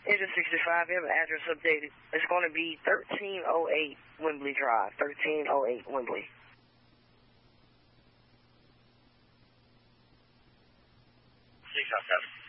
Engine 65, we have an address updated. It's going to be 1308 Wembley Drive, 1308 Wembley. 607.